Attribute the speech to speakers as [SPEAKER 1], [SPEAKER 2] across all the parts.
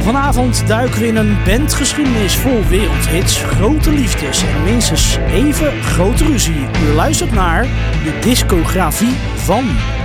[SPEAKER 1] Vanavond duiken we in een bandgeschiedenis vol wereldhits, grote liefdes en minstens even grote ruzie. U luistert naar de discografie van...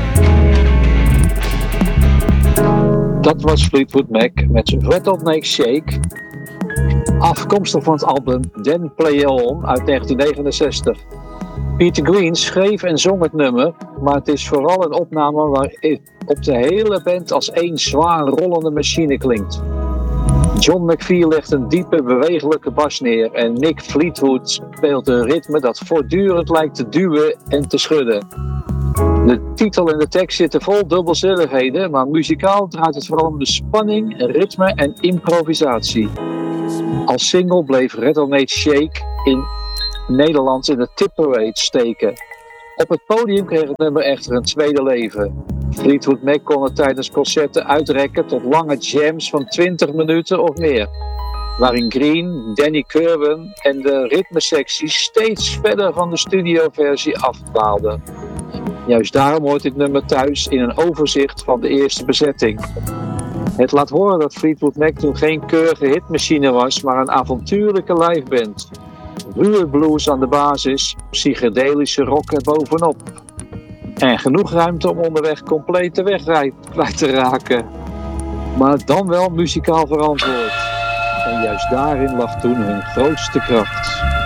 [SPEAKER 2] Dat was Fleetwood Mac met Rattlesnake Shake, afkomstig van het album Then Play It On uit 1969. Peter Green schreef en zong het nummer, maar het is vooral een opname waar op de hele band als één zwaar rollende machine klinkt. John McVie legt een diepe, bewegelijke bas neer en Mick Fleetwood speelt een ritme dat voortdurend lijkt te duwen en te schudden. De titel en de tekst zitten vol dubbelzinnigheden, maar muzikaal draait het vooral om de spanning, ritme en improvisatie. Als single bleef Rattlesnake Shake in Nederland in de tipparade steken. Op het podium kreeg het nummer echter een tweede leven. Fleetwood Mac kon het tijdens concerten uitrekken tot lange jams van 20 minuten of meer, waarin Green, Danny Kirwan en de ritmesectie steeds verder van de studioversie afdwaalden. Juist daarom hoort dit nummer thuis in een overzicht van de eerste bezetting. Het laat horen dat Fleetwood Mac toen geen keurige hitmachine was, maar een avontuurlijke liveband. Ruwe blues aan de basis, psychedelische rock erbovenop. En genoeg ruimte om onderweg compleet de weg kwijt te raken. Maar dan wel muzikaal verantwoord. En juist daarin lag toen hun grootste kracht.